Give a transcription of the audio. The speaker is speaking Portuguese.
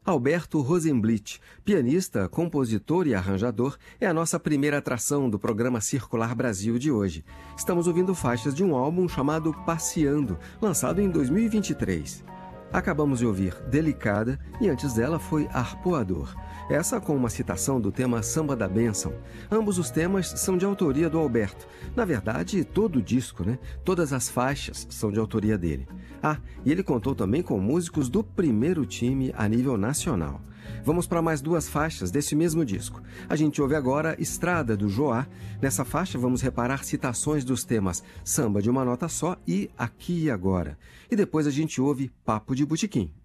Alberto Rosenblit, pianista, compositor e arranjador, é a nossa primeira atração do programa Circular Brasil de hoje. Estamos ouvindo faixas de um álbum chamado Passeando, lançado em 2023. Acabamos de ouvir Delicada e antes dela foi Arpoador. Essa com uma citação do tema Samba da Bênção. Ambos os temas são de autoria do Alberto. Na verdade, todo o disco, né? Todas as faixas são de autoria dele. Ah, e ele contou também com músicos do primeiro time a nível nacional. Vamos para mais duas faixas desse mesmo disco. A gente ouve agora Estrada, do Joá. Nessa faixa vamos reparar citações dos temas Samba de uma Nota Só e Aqui e Agora. E depois a gente ouve Papo de Botequim.